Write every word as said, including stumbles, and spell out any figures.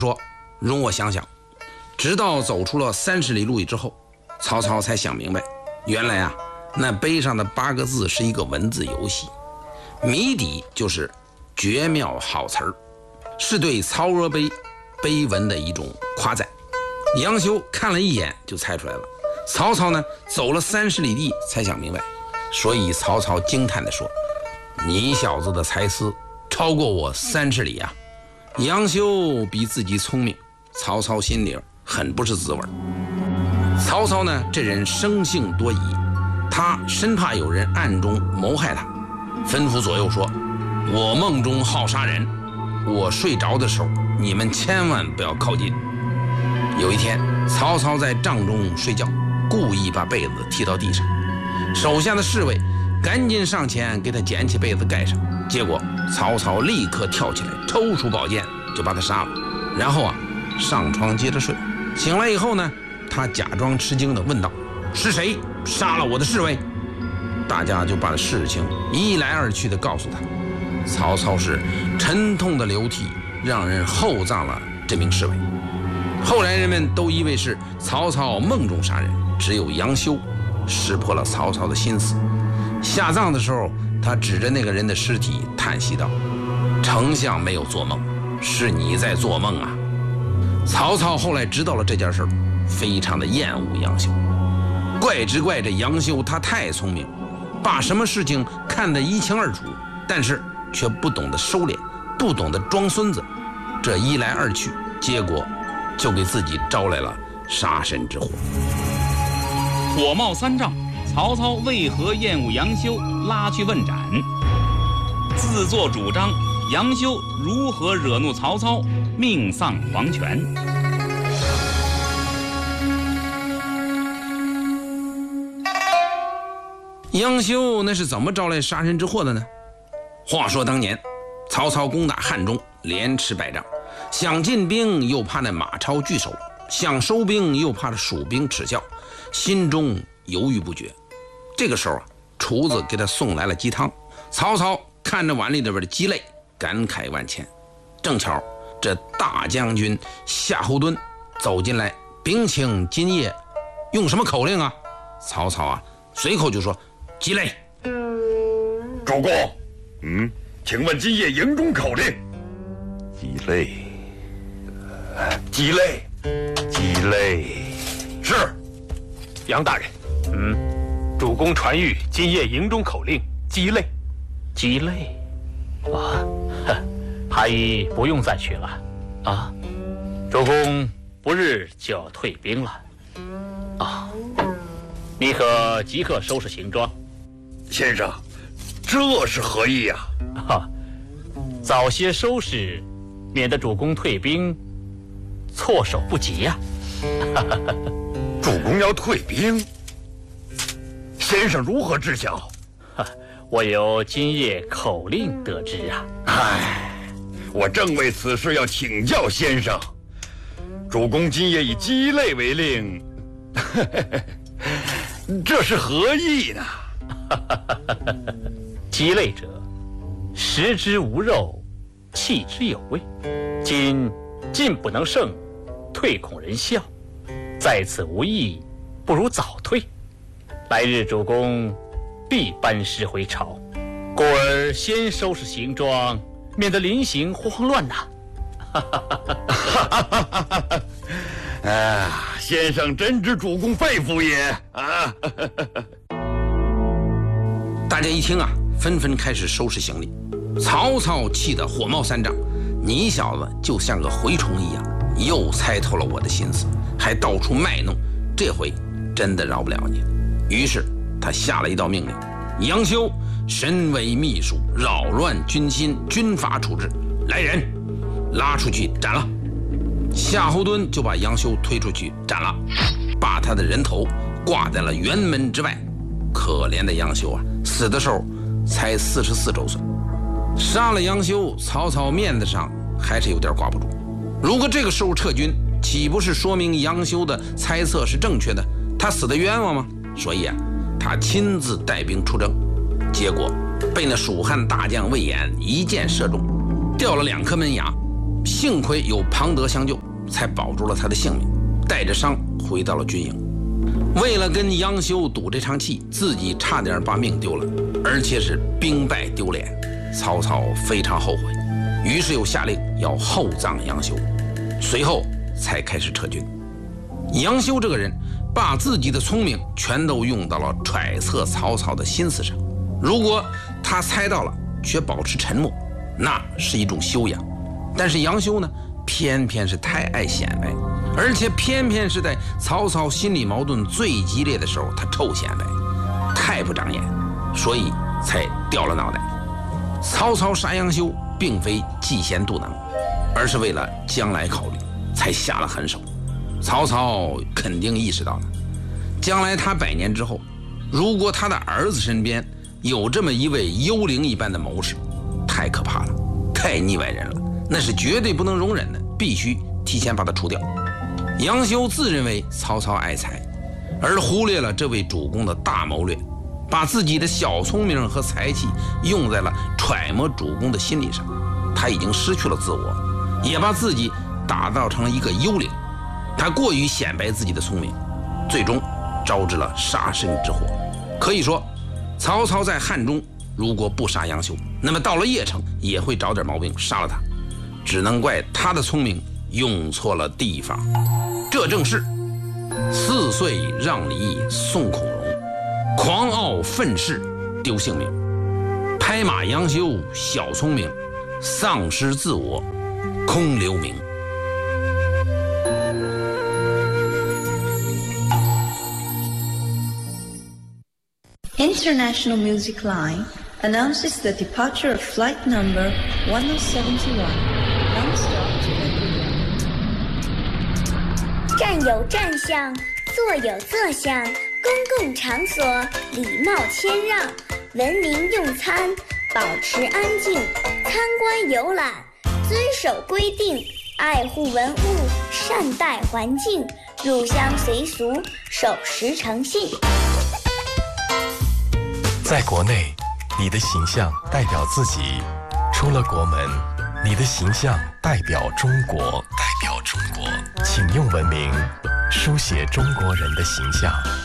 说：“容我想想。”直到走出了三十里路之后，曹操才想明白，原来啊，那碑上的八个字是一个文字游戏，谜底就是绝妙好词儿，是对曹娥碑碑文的一种夸赞。杨修看了一眼就猜出来了，曹操呢走了三十里地才想明白，所以曹操惊叹地说：“你小子的才思超过我三十里啊！”杨修比自己聪明，曹操心里很不是滋味。曹操呢，这人生性多疑，他生怕有人暗中谋害他，吩咐左右说：“我梦中好杀人，我睡着的时候，你们千万不要靠近。”有一天，曹操在帐中睡觉，故意把被子踢到地上，手下的侍卫赶紧上前给他捡起被子盖上，结果曹操立刻跳起来，抽出宝剑就把他杀了，然后啊上床接着睡。醒来以后呢，他假装吃惊地问道：“是谁杀了我的侍卫？”大家就把事情一来二去地告诉他。曹操是沉痛的流涕，让人厚葬了这名侍卫。后来人们都以为是曹操梦中杀人，只有杨修识破了曹操的心思。下葬的时候，他指着那个人的尸体叹息道：“丞相没有做梦，是你在做梦啊！”曹操后来知道了这件事，非常的厌恶杨修。怪只怪这杨修他太聪明，把什么事情看得一清二楚，但是却不懂得收敛，不懂得装孙子。这一来二去，结果就给自己招来了杀身之祸。 火冒三丈，曹操为何厌恶杨修，拉去问斩。自作主张，杨修如何惹怒曹操，命丧黄泉。 杨修那是怎么招来杀身之祸的呢？话说当年曹操攻打汉中，连吃败仗，想进兵又怕那马超拒守，想收兵又怕蜀兵耻笑，心中犹豫不决。这个时候啊，厨子给他送来了鸡汤。曹操看着碗里边的鸡肋，感慨万千。正巧这大将军夏侯惇走进来，禀请今夜用什么口令啊？曹操啊随口就说：“鸡肋。” 主公，嗯，请问今夜营中口令？ 鸡肋， 鸡肋， 鸡肋。 是。 杨大人，嗯，主公传谕今夜营中口令：鸡肋。 鸡肋，啊，他已不用再去了，啊，主公不日就要退兵了，啊，你可即刻收拾行装。 先生，这是何意呀？ 啊，早些收拾，免得主公退兵措手不及呀。 主公要退兵，先生如何知晓？ 我由今夜口令得知啊。 唉，我正为此事要请教先生。主公今夜以鸡肋为令，这是何意呢？ 鸡肋者，食之无肉，弃之有味。今进不能胜，退恐人笑，在此无益，不如早退。来日主公必班师回朝，故而先收拾行装，免得临行慌乱呐、 啊。啊，先生真知主公肺腑也啊！ 大家一听啊，纷纷开始收拾行李。曹操气得火冒三丈：“你小子就像个蛔虫一样，又猜透了我的心思，还到处卖弄，这回真的饶不了你。”于是他下了一道命令：杨修身为秘书，扰乱军心，军法处置，来人，拉出去斩了。夏侯惇就把杨修推出去斩了，把他的人头挂在了辕门之外。可怜的杨修啊，死的时候才四十四周岁。杀了杨修，曹操面子上还是有点挂不住。如果这个时候撤军，岂不是说明杨修的猜测是正确的，他死的冤枉吗？所以啊，他亲自带兵出征，结果被那蜀汉大将魏延一箭射中，掉了两颗门牙。 幸亏有庞德相救，才保住了他的性命，带着伤回到了军营。为了跟杨修赌这场气，自己差点把命丢了，而且是兵败丢脸。曹操非常后悔，于是又下令要厚葬杨修，随后才开始撤军。杨修这个人把自己的聪明全都用到了揣测曹操的心思上，如果他猜到了却保持沉默，那是一种修养。但是杨修呢，偏偏是太爱显摆，而且偏偏是在曹操心理矛盾最激烈的时候，他臭显摆，太不长眼，所以才掉了脑袋。曹操杀杨修并非嫉贤妒能，而是为了将来考虑，才下了狠手。曹操肯定意识到了，将来他百年之后，如果他的儿子身边有这么一位幽灵一般的谋士，太可怕了，太腻歪人了，那是绝对不能容忍的，必须提前把他除掉。杨修自认为曹操爱才，而忽略了这位主公的大谋略，把自己的小聪明和才气用在了揣摩主公的心理上，他已经失去了自我，也把自己打造成了一个幽灵。他过于显摆自己的聪明，最终招致了杀身之祸。可以说，曹操在汉中如果不杀杨修，那么到了邺城也会找点毛病杀了他，只能怪他的聪明用错了地方。这正是四岁让梨送孔融，狂傲愤世丢性命，拍马杨修小聪明，丧失自我空留名。 International Music Line announces the departure of flight number one oh seven one, non-stop to Beijing. 站有站相，坐有坐相，公共场所礼貌谦让，文明用餐，保持安静，参观游览，遵守规定，爱护文物，善待环境，入乡随俗，守时诚信。 在国内，你的形象代表自己；出了国门，你的形象代表中国。代表中国，请用文明书写中国人的形象。